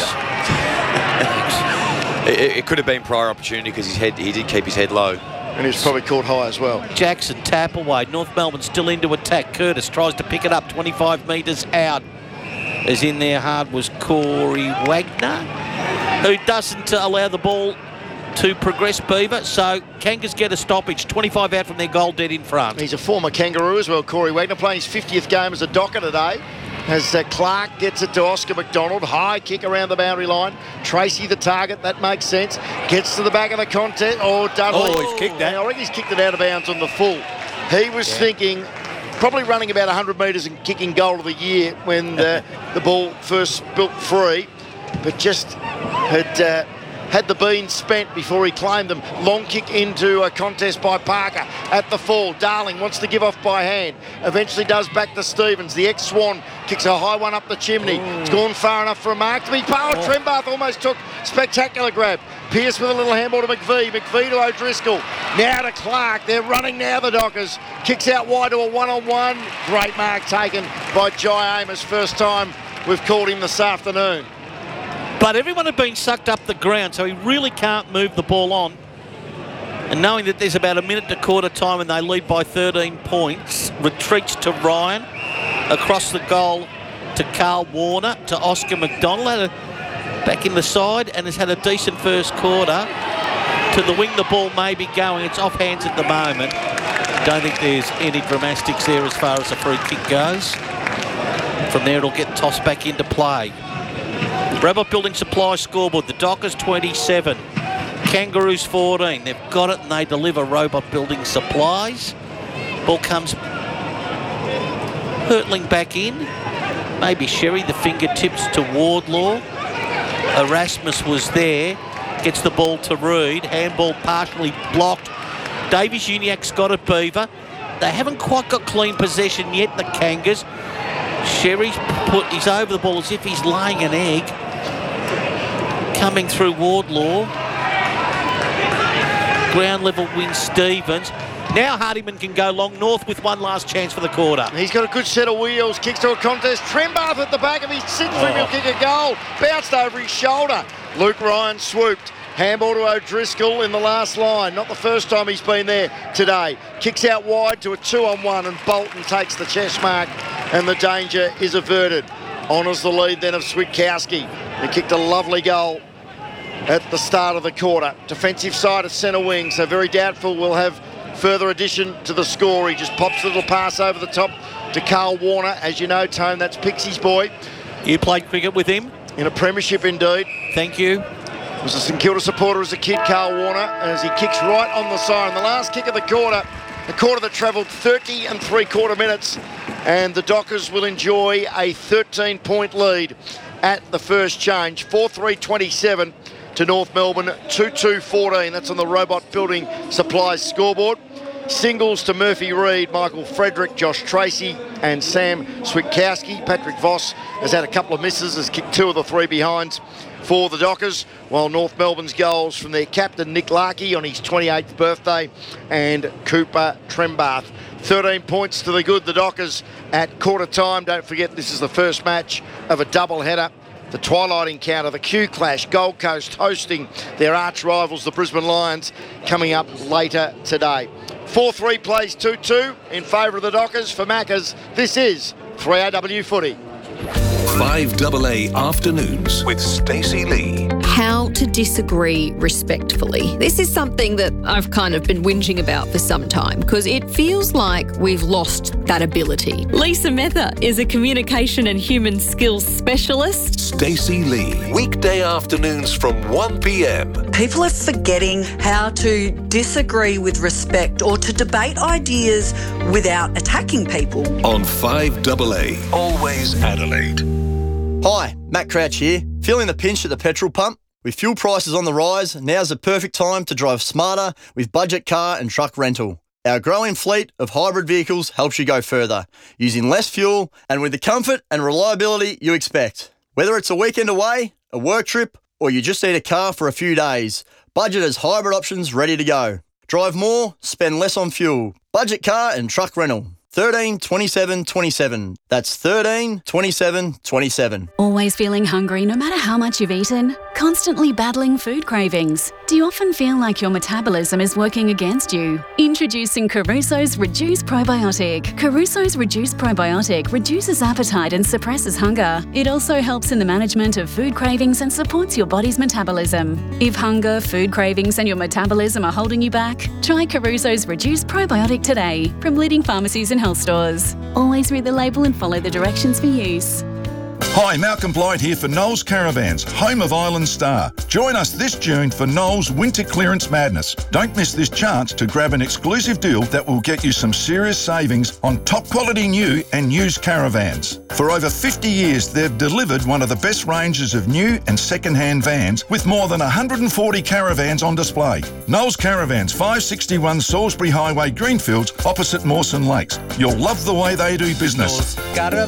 It could have been prior opportunity because he did keep his head low. And he's probably caught high as well. Jackson, tap away. North Melbourne still into attack. Curtis tries to pick it up 25 metres out. As in there hard was Corey Wagner, who doesn't allow the ball to progress, Beaver. So Kangas get a stoppage. 25 out from their goal, dead in front. He's a former Kangaroo as well, Corey Wagner, playing his 50th game as a Docker today. As Clark gets it to Oscar McDonald. High kick around the boundary line. Tracy the target. That makes sense. Gets to the back of the contest. Oh, Dudley. Oh, he's kicked that. I reckon he's kicked it out of bounds on the full. He was thinking, probably running about 100 metres and kicking goal of the year when the ball first built free, but just had the beans spent before he claimed them. Long kick into a contest by Parker at the fall. Darling wants to give off by hand. Eventually does back to Stevens. The ex-Swan kicks a high one up the chimney. It's gone far enough for a mark to be powered. Trembath almost took spectacular grab. Pearce with a little handball to McVie. McVie to O'Driscoll. Now to Clark. They're running now, the Dockers. Kicks out wide to a one-on-one. Great mark taken by Jai Amos. First time we've called him this afternoon. But everyone had been sucked up the ground, so he really can't move the ball on. And knowing that there's about a minute to quarter time and they lead by 13 points, retreats to Ryan, across the goal to Carl Warner, to Oscar McDonald, back in the side, and has had a decent first quarter. To the wing, the ball may be going. It's off hands at the moment. Don't think there's any dramatics there as far as a free kick goes. From there, it'll get tossed back into play. Robot Building Supply scoreboard. The Dockers 27, Kangaroos 14. They've got it and they deliver. Robot Building Supplies. Ball comes hurtling back in. Maybe Sherry, the fingertips to Wardlaw. Erasmus was there. Gets the ball to Reid. Handball partially blocked. Davies Uniacke's got it, Beaver. They haven't quite got clean possession yet, the Kangas. He's over the ball as if he's laying an egg. Coming through Wardlaw. Ground level wins Stevens. Now Hardiman can go long. North with one last chance for the quarter. He's got a good set of wheels. Kicks to a contest. Trembath at the back of his sit for him. He'll kick a goal. Bounced over his shoulder. Luke Ryan swooped. Handball to O'Driscoll in the last line. Not the first time he's been there today. Kicks out wide to a 2-on-1 and Bolton takes the chest mark and the danger is averted. Honours the lead then of Switkowski. He kicked a lovely goal at the start of the quarter. Defensive side of centre wing, so very doubtful we'll have further addition to the score. He just pops a little pass over the top to Carl Warner. As you know, Tone, that's Pixie's boy. You played cricket with him? In a premiership indeed. Thank you. Was a St Kilda supporter as a kid, Carl Warner, as he kicks right on the siren. The last kick of the quarter that travelled 30 3/4 minutes, and the Dockers will enjoy a 13-point lead at the first change. 4-3-27 to North Melbourne, 2-2-14. That's on the Robot Building Supplies scoreboard. Singles to Murphy Reid, Michael Frederick, Josh Tracy and Sam Switkowski. Patrick Voss has had a couple of misses, has kicked 2 of the 3 behinds for the Dockers, while North Melbourne's goals from their captain Nick Larkey on his 28th birthday and Cooper Trembath. 13 points to the good, the Dockers at quarter time. Don't forget this is the first match of a double header. The twilight encounter, the Q Clash, Gold Coast hosting their arch rivals, the Brisbane Lions, coming up later today. 4-3 plays 2-2 in favour of the Dockers. For Maccas, this is 3AW Footy. 5AA Afternoons with Stacey Lee. How to disagree respectfully. This is something that I've kind of been whinging about for some time because it feels like we've lost that ability. Lisa Mether is a communication and human skills specialist. Stacey Lee. Weekday afternoons from 1 p.m. People are forgetting how to disagree with respect or to debate ideas without attacking people. On 5AA, always Adelaide. Hi, Matt Crouch here. Feeling the pinch at the petrol pump? With fuel prices on the rise, now's the perfect time to drive smarter with budget car and truck rental. Our growing fleet of hybrid vehicles helps you go further, using less fuel and with the comfort and reliability you expect. Whether it's a weekend away, a work trip, or you just need a car for a few days, Budget has hybrid options ready to go. Drive more, spend less on fuel. Budget car and truck rental. 13 27 27. That's 13 27 27. Always feeling hungry no matter how much you've eaten? Constantly battling food cravings? Do you often feel like your metabolism is working against you? Introducing Caruso's Reduce Probiotic. Caruso's Reduce Probiotic reduces appetite and suppresses hunger. It also helps in the management of food cravings and supports your body's metabolism. If hunger, food cravings and your metabolism are holding you back, try Caruso's Reduce Probiotic today from leading pharmacies and health stores. Always read the label and follow the directions for use. Hi, Malcolm Blight here for Knowles Caravans, home of Island Star. Join us this June for Knowles Winter Clearance Madness. Don't miss this chance to grab an exclusive deal that will get you some serious savings on top quality new and used caravans. For over 50 years, they've delivered one of the best ranges of new and second-hand vans with more than 140 caravans on display. Knowles Caravans, 561 Salisbury Highway, Greenfields, opposite Mawson Lakes. You'll love the way they do business.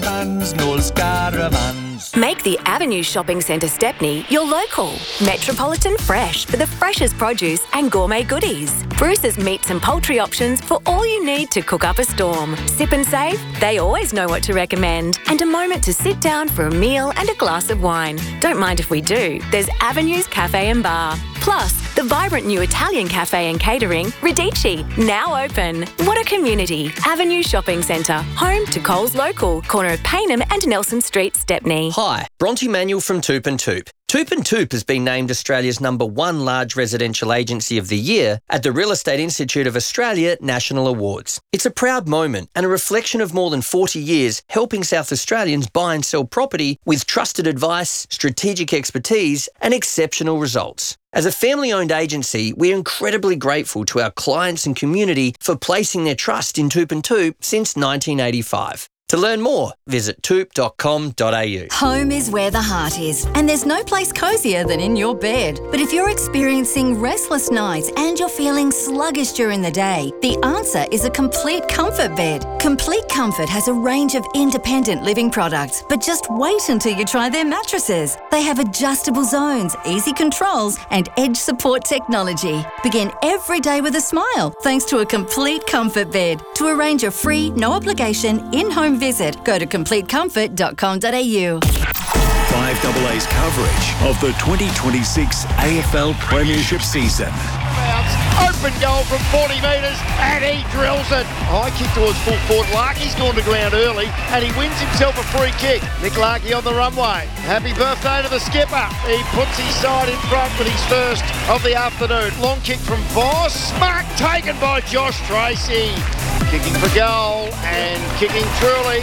Knowles Caravans. Make the Avenue Shopping Centre Stepney your local. Metropolitan Fresh for the freshest produce and gourmet goodies. Bruce's meats and poultry options for all you need to cook up a storm. Sip and Save, they always know what to recommend. And a moment to sit down for a meal and a glass of wine. Don't mind if we do. There's Avenue's Cafe and Bar. Plus, the vibrant new Italian cafe and catering, Radici, now open. What a community. Avenue Shopping Centre, home to Coles Local, corner of Paynham and Nelson Street, Stepney. Hi, Bronte Manuel from Toop and Toop. Toop and Toop has been named Australia's #1 large residential agency of the year at the Real Estate Institute of Australia National Awards. It's a proud moment and a reflection of more than 40 years helping South Australians buy and sell property with trusted advice, strategic expertise and exceptional results. As a family-owned agency, we're incredibly grateful to our clients and community for placing their trust in Toop and Toop since 1985. To learn more, visit toop.com.au. Home is where the heart is, and there's no place cosier than in your bed. But if you're experiencing restless nights and you're feeling sluggish during the day, the answer is a Complete Comfort bed. Complete Comfort has a range of independent living products, but just wait until you try their mattresses. They have adjustable zones, easy controls, and edge support technology. Begin every day with a smile thanks to a Complete Comfort bed. To arrange a free, no-obligation, in-home visit, go to completekomfort.com.au. 5AA's coverage of the 2026 AFL Premiership season. Open goal from 40 metres and he drills it. High kick towards full forward. Larkey's gone to ground early and he wins himself a free kick. Nick Larkey on the runway. Happy birthday to the skipper. He puts his side in front with his first of the afternoon. Long kick from Voss. Mark taken by Josh Tracy. Kicking for goal and kicking truly.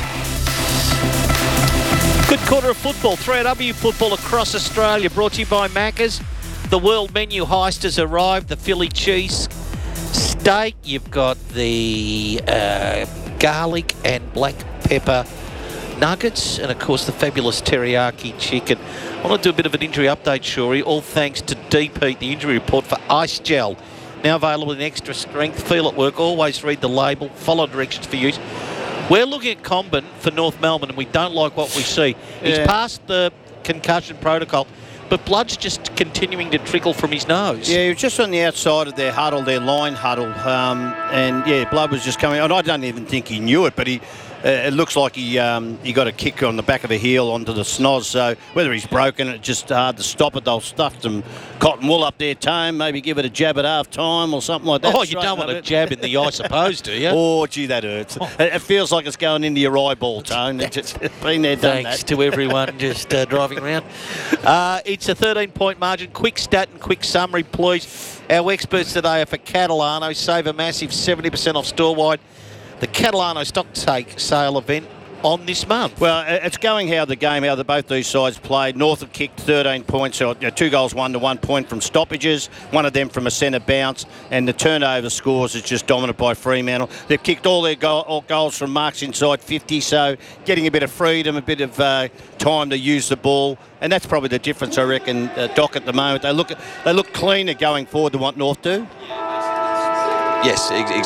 Good quarter of football. 3AW football across Australia, brought to you by Macca's. The world menu heist has arrived. The Philly cheese steak. You've got the garlic and black pepper nuggets, and of course the fabulous teriyaki chicken. I want to do a bit of an injury update, Shuri. All thanks to Deep Heat, the injury report for Ice Gel. Now available in extra strength. Feel at work. Always read the label. Follow directions for use. We're looking at Comben for North Melbourne, and we don't like what we see. He's passed the concussion protocol, but blood's just continuing to trickle from his nose. Yeah, he was just on the outside of their huddle, their line huddle, and blood was just coming. And I don't even think he knew it, but it looks like he got a kick on the back of a heel onto the snoz. So whether he's broken, it's just hard to stop it. They'll stuff some cotton wool up their tome, maybe give it a jab at half time or something like that. Oh, you don't want a jab in the eye, suppose, do you? Oh, gee, that hurts. It feels like it's going into your eyeball, Tone. It's been there, done Thanks that. to everyone just driving around. It's a 13-point margin. Quick stat and quick summary, please. Our experts today are for Catalano. Save a massive 70% off store-wide. The Catalano stock take sale event on this month. Well, it's going how both these sides played. North have kicked 13 points, so 2 goals, 1 to 1 point from stoppages, one of them from a centre bounce, and the turnover scores is just dominant by Fremantle. They've kicked all their goals from marks inside 50, so getting a bit of freedom, a bit of time to use the ball, and that's probably the difference, I reckon, Doc, at the moment. They look cleaner going forward than what North do. Yes, exactly.